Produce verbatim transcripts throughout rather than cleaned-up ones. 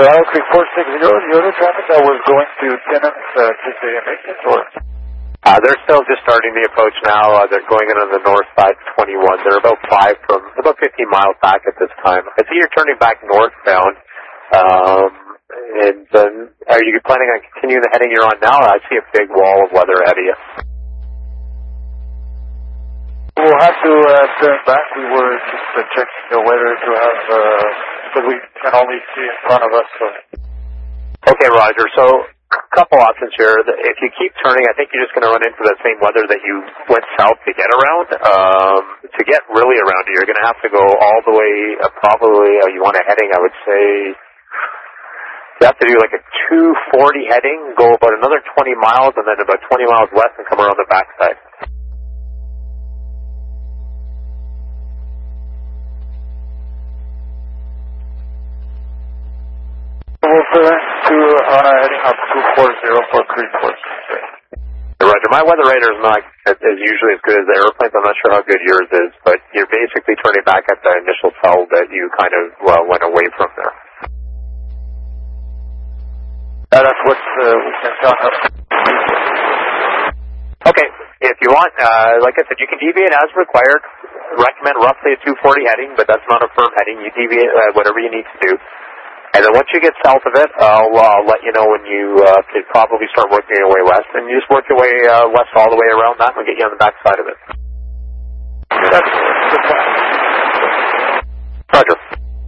Roger, Iowa Creek four six zero, the other traffic that was going to Timmins, uh, just a maintenance or? Uh, they're still just starting the approach now. Uh, they're going in on the north side, twenty-one. They're about five from, about fifteen miles back at this time. I see you're turning back northbound. Um, and um, are you planning on continuing the heading you're on now? I see a big wall of weather ahead of you. We'll have to uh, turn back. We were just uh, checking the weather to have, uh, because we can only see in front of us. So. Okay, Roger. So, a couple options here. If you keep turning, I think you're just going to run into the same weather that you went south to get around. Um, to get really around it, you're going to have to go all the way, uh, probably, uh, you want a heading, I would say, you have to do like a two forty heading, go about another twenty miles, and then about twenty miles west and come around the backside. We'll turn to on a heading up two four zero for Creek four six zero. Roger. My weather radar is not is usually as good as the airplanes. I'm not sure how good yours is, but you're basically turning back at the initial tell that you kind of well, went away from there. Uh, that's what uh, we can tell us. Okay. If you want, uh, like I said, you can deviate as required. Recommend roughly a two forty heading, but that's not a firm heading. You deviate uh, whatever you need to do. And then once you get south of it, I'll uh, let you know when you uh, could probably start working your way west. And you just work your way uh, west all the way around that and we'll get you on the back side of it. That's the plan. Roger.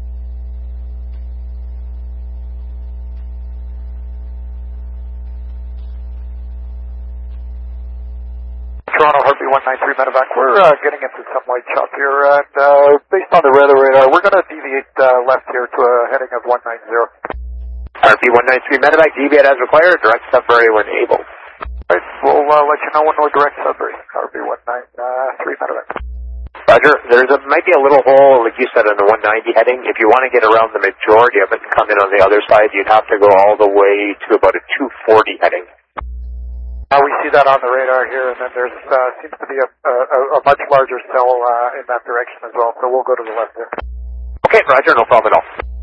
Toronto Heartbeat one nine three medevac. We're uh, getting into some light chop here, and uh, based on the weather radar, we're going to deviate uh, left here to a heading of one nine zero. Heartbeat one nine three medevac, deviate as required, direct Sudbury when able. Right, we'll uh, let you know when we're direct Sudbury. Heartbeat one nine three medevac. Roger. There's a, might be a little hole, like you said, in the one ninety heading. If you want to get around the majority of it and come in on the other side, you'd have to go all the way to about a two forty heading. Uh, we see that on the radar here, and then there uh, seems to be a, a, a much larger cell uh, in that direction as well, so we'll go to the left there. Okay, Roger, no problem at all.